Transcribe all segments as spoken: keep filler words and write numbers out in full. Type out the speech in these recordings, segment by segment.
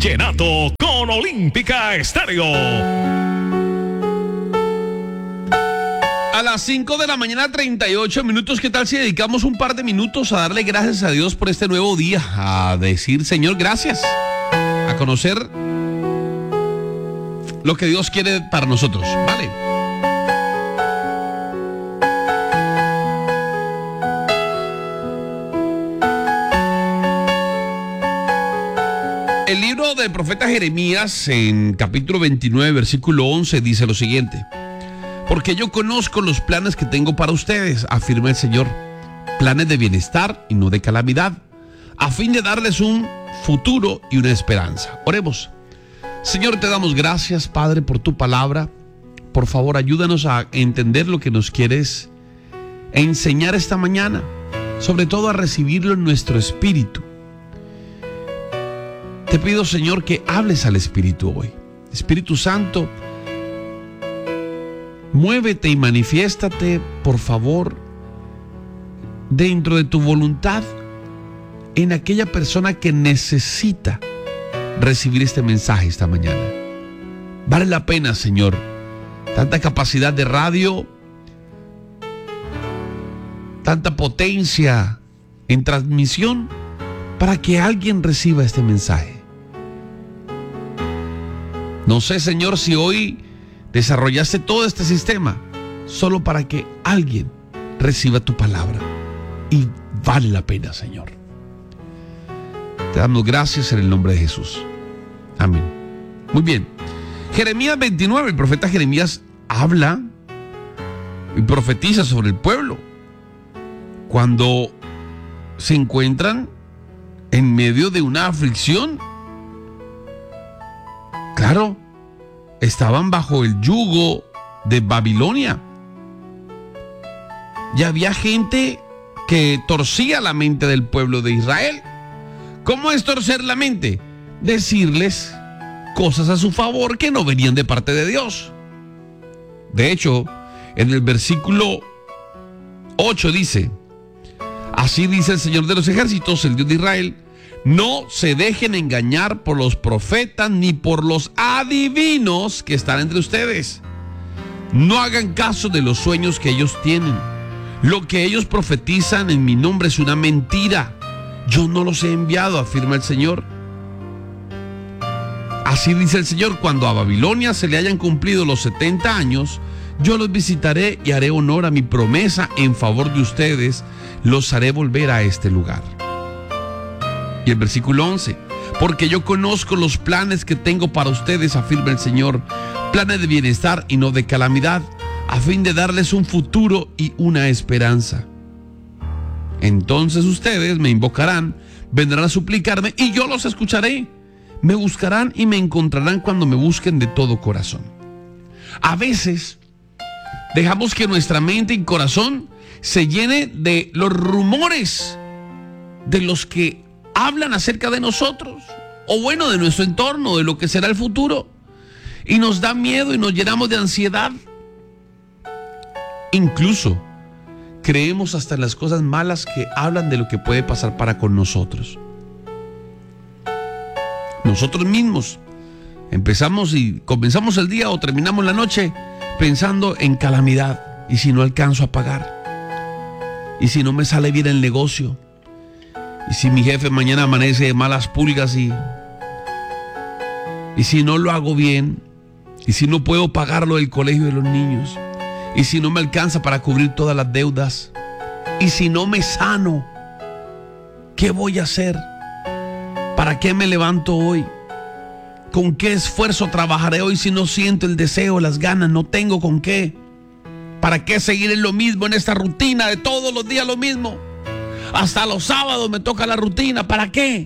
Vallenato con Olímpica Estéreo. A las cinco de la mañana, treinta y ocho minutos. ¿Qué tal si dedicamos un par de minutos a darle gracias a Dios por este nuevo día? A decir, Señor, gracias. A conocer lo que Dios quiere para nosotros, ¿vale? El libro del profeta Jeremías, en capítulo veintinueve, versículo once, dice lo siguiente: porque yo conozco los planes que tengo para ustedes, afirma el Señor, planes de bienestar y no de calamidad, a fin de darles un futuro y una esperanza. Oremos. Señor, te damos gracias, Padre, por tu palabra. Por favor, ayúdanos a entender lo que nos quieres enseñar esta mañana, sobre todo a recibirlo en nuestro espíritu. Te pido, Señor, que hables al Espíritu hoy. Espíritu Santo, muévete y manifiéstate, por favor, dentro de tu voluntad, en aquella persona que necesita recibir este mensaje esta mañana. Vale la pena, Señor, tanta capacidad de radio, tanta potencia en transmisión, para que alguien reciba este mensaje. No sé, Señor, si hoy desarrollaste todo este sistema solo para que alguien reciba tu palabra. Y vale la pena, Señor. Te damos gracias en el nombre de Jesús. Amén. Muy bien. Jeremías veintinueve, el profeta Jeremías habla y profetiza sobre el pueblo cuando se encuentran en medio de una aflicción. Claro, estaban bajo el yugo de Babilonia. Y había gente que torcía la mente del pueblo de Israel. ¿Cómo es torcer la mente? Decirles cosas a su favor que no venían de parte de Dios. De hecho, en el versículo ocho dice: así dice el Señor de los ejércitos, el Dios de Israel: no se dejen engañar por los profetas ni por los adivinos que están entre ustedes. No hagan caso de los sueños que ellos tienen. Lo que ellos profetizan en mi nombre es una mentira. Yo no los he enviado, afirma el Señor. Así dice el Señor: cuando a Babilonia se le hayan cumplido los setenta años, yo los visitaré y haré honor a mi promesa en favor de ustedes. Los haré volver a este lugar. Y el versículo once: porque yo conozco los planes que tengo para ustedes, afirma el Señor, planes de bienestar y no de calamidad, a fin de darles un futuro y una esperanza. Entonces ustedes me invocarán, vendrán a suplicarme y yo los escucharé. Me buscarán y me encontrarán cuando me busquen de todo corazón. A veces dejamos que nuestra mente y corazón se llene de los rumores de los que hablan acerca de nosotros, o bueno, de nuestro entorno, de lo que será el futuro, y nos da miedo y nos llenamos de ansiedad. Incluso creemos hasta en las cosas malas que hablan de lo que puede pasar para con nosotros. Nosotros mismos empezamos y comenzamos el día o terminamos la noche pensando en calamidad. ¿Y si no alcanzo a pagar? ¿Y si no me sale bien el negocio? ¿Y si mi jefe mañana amanece de malas pulgas? ¿Y, y si no lo hago bien? ¿Y si no puedo pagar lo del colegio de los niños? ¿Y si no me alcanza para cubrir todas las deudas? ¿Y si no me sano? ¿Qué voy a hacer? ¿Para qué me levanto hoy? ¿Con qué esfuerzo trabajaré hoy si no siento el deseo, las ganas? No tengo con qué. ¿Para qué seguir en lo mismo, en esta rutina de todos los días lo mismo? Hasta los sábados me toca la rutina. ¿Para qué?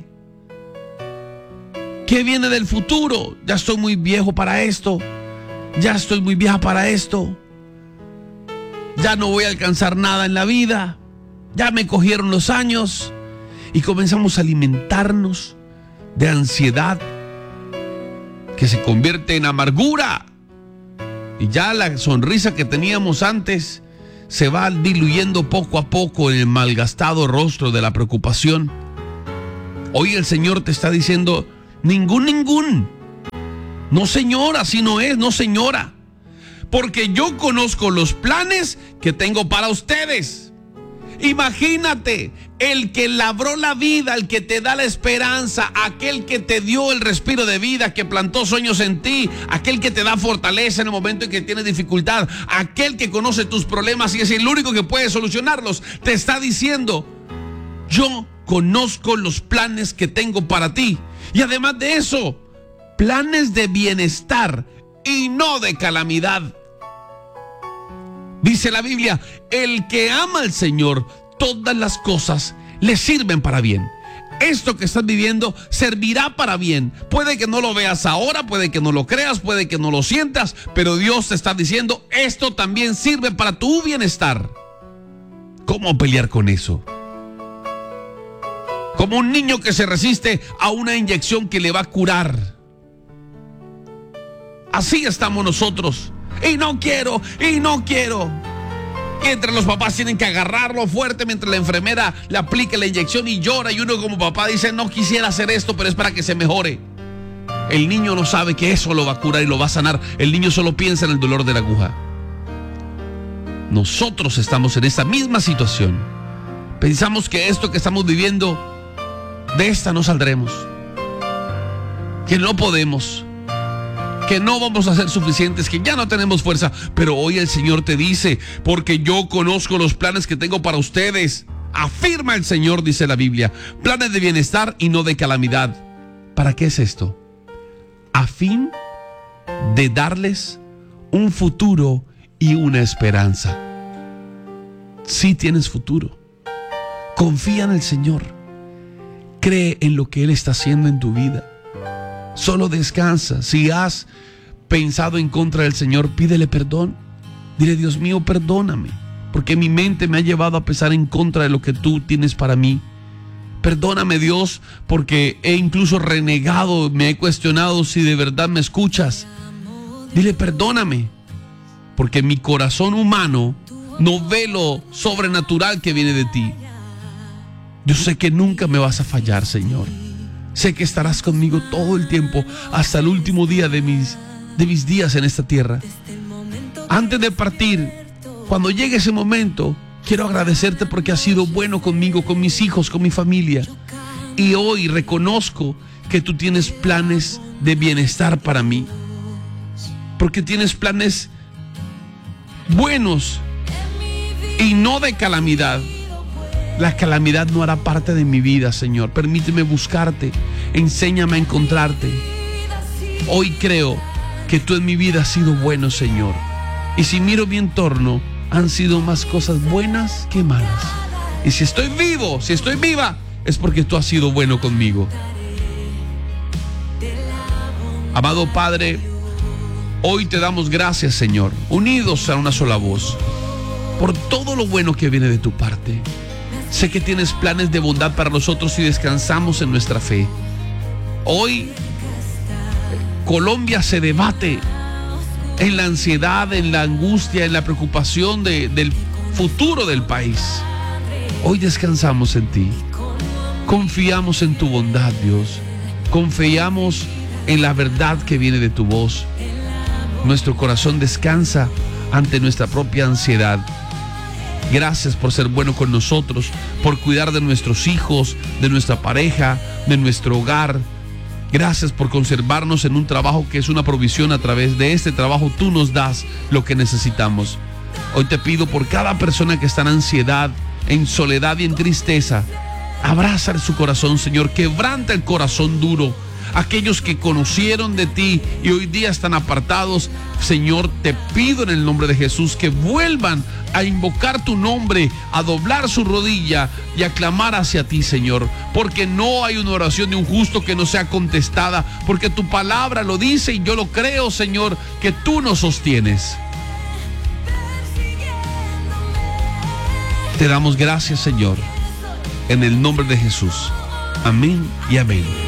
¿Qué viene del futuro? Ya estoy muy viejo para esto. Ya estoy muy vieja para esto. Ya no voy a alcanzar nada en la vida. Ya me cogieron los años. Y comenzamos a alimentarnos de ansiedad que se convierte en amargura. Y ya la sonrisa que teníamos antes se va diluyendo poco a poco en el malgastado rostro de la preocupación. Hoy el Señor te está diciendo: Ningún, ningún. No, señora, así no es, no, señora. Porque yo conozco los planes que tengo para ustedes. Imagínate, el que labró la vida, el que te da la esperanza, aquel que te dio el respiro de vida, que plantó sueños en ti, aquel que te da fortaleza en el momento en que tienes dificultad, aquel que conoce tus problemas y es el único que puede solucionarlos, te está diciendo: yo conozco los planes que tengo para ti. Y además de eso, planes de bienestar y no de calamidad. Dice la Biblia: el que ama al Señor, todas las cosas le sirven para bien. Esto que estás viviendo servirá para bien. Puede que no lo veas ahora, puede que no lo creas, puede que no lo sientas, pero Dios te está diciendo: esto también sirve para tu bienestar. ¿Cómo pelear con eso? Como un niño que se resiste a una inyección que le va a curar. Así estamos nosotros. Y no quiero, y no quiero. Mientras los papás tienen que agarrarlo fuerte, mientras la enfermera le aplica la inyección y llora, y uno como papá dice: no quisiera hacer esto, pero es para que se mejore. El niño no sabe que eso lo va a curar y lo va a sanar. El niño solo piensa en el dolor de la aguja. Nosotros estamos en esta misma situación. Pensamos que esto que estamos viviendo, de esta no saldremos, que no podemos, que no vamos a ser suficientes, que ya no tenemos fuerza. Pero hoy el Señor te dice: porque yo conozco los planes que tengo para ustedes. Afirma el Señor, dice la Biblia, planes de bienestar y no de calamidad. ¿Para qué es esto? A fin de darles un futuro y una esperanza. Sí tienes futuro. Confía en el Señor. Cree en lo que Él está haciendo en tu vida. Solo descansa. Si has pensado en contra del Señor, pídele perdón. Dile: Dios mío, perdóname, porque mi mente me ha llevado a pensar en contra de lo que tú tienes para mí. Perdóname, Dios, porque he incluso renegado, me he cuestionado si de verdad me escuchas. Dile: perdóname, porque mi corazón humano no ve lo sobrenatural que viene de ti. Yo sé que nunca me vas a fallar, Señor. Sé que estarás conmigo todo el tiempo, hasta el último día de mis, de mis días en esta tierra. Antes de partir, cuando llegue ese momento, quiero agradecerte porque has sido bueno conmigo, con mis hijos, con mi familia. Y hoy reconozco que tú tienes planes de bienestar para mí, porque tienes planes buenos y no de calamidad. La calamidad no hará parte de mi vida, Señor. Permíteme buscarte, enséñame a encontrarte. Hoy creo que tú en mi vida has sido bueno, Señor. Y si miro mi entorno, han sido más cosas buenas que malas. Y si estoy vivo, si estoy viva, es porque tú has sido bueno conmigo. Amado Padre, hoy te damos gracias, Señor, unidos a una sola voz, por todo lo bueno que viene de tu parte. Sé que tienes planes de bondad para nosotros y descansamos en nuestra fe. Hoy Colombia se debate en la ansiedad, en la angustia, en la preocupación de, del futuro del país. Hoy descansamos en ti. Confiamos en tu bondad, Dios. Confiamos en la verdad que viene de tu voz. Nuestro corazón descansa ante nuestra propia ansiedad. Gracias por ser bueno con nosotros, por cuidar de nuestros hijos, de nuestra pareja, de nuestro hogar. Gracias por conservarnos en un trabajo que es una provisión. A través de este trabajo tú nos das lo que necesitamos. Hoy te pido por cada persona que está en ansiedad, en soledad y en tristeza. Abraza su corazón, Señor. Quebranta el corazón duro. Aquellos que conocieron de ti y hoy día están apartados, Señor, te pido en el nombre de Jesús que vuelvan a invocar tu nombre, a doblar su rodilla y a clamar hacia ti, Señor, porque no hay una oración de un justo que no sea contestada, porque tu palabra lo dice y yo lo creo, Señor, que tú nos sostienes. Te damos gracias, Señor, en el nombre de Jesús. Amén y amén.